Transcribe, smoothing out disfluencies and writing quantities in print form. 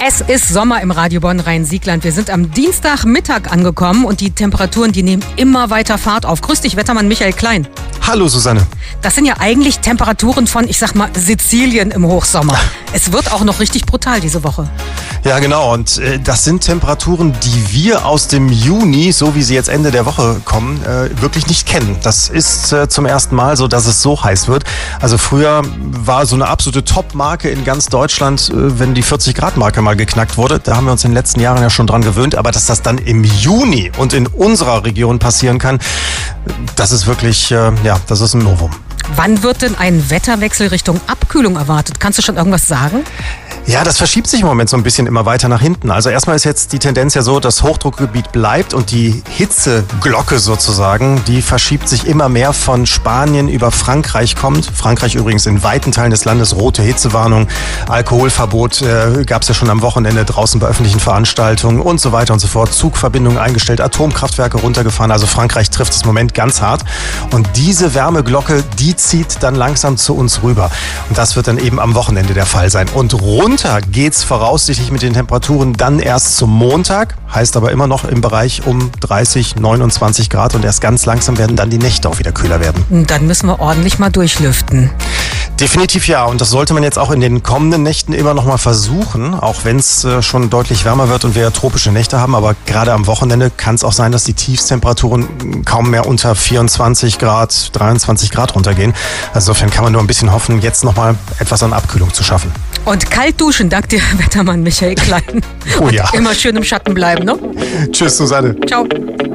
Es ist Sommer im Radio Bonn-Rhein-Siegland. Wir sind am Dienstagmittag angekommen und die Temperaturen, die nehmen immer weiter Fahrt auf. Grüß dich, Wettermann Michael Klein. Hallo Susanne. Das sind ja eigentlich Temperaturen von, ich sag mal, Sizilien im Hochsommer. Es wird auch noch richtig brutal diese Woche. Ja, genau. Und das sind Temperaturen, die wir aus dem Juni, so wie sie jetzt Ende der Woche kommen, wirklich nicht kennen. Das ist zum ersten Mal so, dass es so heiß wird. Also früher war so eine absolute Top-Marke in ganz Deutschland, wenn die 40-Grad-Marke mal geknackt wurde. Da haben wir uns in den letzten Jahren ja schon dran gewöhnt. Aber dass das dann im Juni und in unserer Region passieren kann, das ist wirklich, das ist ein Novum. Wann wird denn ein Wetterwechsel Richtung Abkühlung erwartet? Kannst du schon irgendwas sagen? Ja, das verschiebt sich im Moment so ein bisschen immer weiter nach hinten. Also erstmal ist jetzt die Tendenz ja so, das Hochdruckgebiet bleibt und die Hitzeglocke sozusagen, die verschiebt sich immer mehr von Spanien über Frankreich kommt. Frankreich übrigens in weiten Teilen des Landes rote Hitzewarnung, Alkoholverbot gab es ja schon am Wochenende draußen bei öffentlichen Veranstaltungen und so weiter und so fort. Zugverbindungen eingestellt, Atomkraftwerke runtergefahren. Also Frankreich trifft es im Moment ganz hart. Und diese Wärmeglocke, die zieht dann langsam zu uns rüber. Und das wird dann eben am Wochenende der Fall sein. Und runter geht's voraussichtlich mit den Temperaturen dann erst zum Montag, heißt aber immer noch im Bereich um 30, 29 Grad und erst ganz langsam werden dann die Nächte auch wieder kühler werden. Dann müssen wir ordentlich mal durchlüften. Definitiv ja, und das sollte man jetzt auch in den kommenden Nächten immer noch mal versuchen, auch wenn es schon deutlich wärmer wird und wir tropische Nächte haben, aber gerade am Wochenende kann es auch sein, dass die Tiefstemperaturen kaum mehr unter 24 Grad, 23 Grad runtergehen. Also insofern kann man nur ein bisschen hoffen, jetzt noch mal etwas an Abkühlung zu schaffen. Und kalt duschen, dank dir, Wettermann Michael Klein. Oh ja. Und immer schön im Schatten bleiben, ne? Tschüss, Susanne. Ciao.